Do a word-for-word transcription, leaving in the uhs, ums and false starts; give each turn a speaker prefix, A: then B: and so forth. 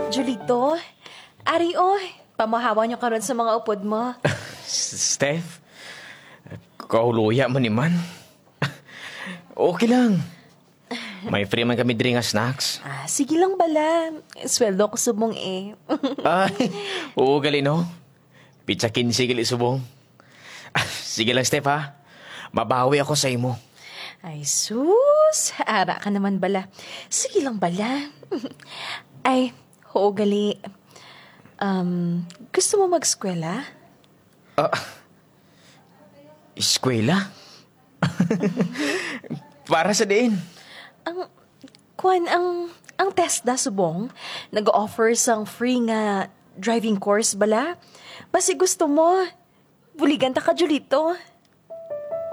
A: Julito, ari oy, pamahawa niyo karon sa mga upod mo.
B: Steph, kahuluya man ni man. Okay lang. May free man kami diri nga snacks.
A: Ah, sige lang bala. Sweldo ko subong eh.
B: Ay, oo gali no. Pizza kinsi gali subong. Ah, sige lang Steph ha. Mabawi ako sa imo.
A: Ay sus, ara ka naman bala. Sige lang bala. Ay, oo gali. Um, gusto mo mag-eskwela?
B: Ah, eskwela? Para sa din.
A: Ang, kuan, ang, ang TESDA subong, nag-offer sang free nga driving course bala. Basi gusto mo, buligan ta ka, Julito.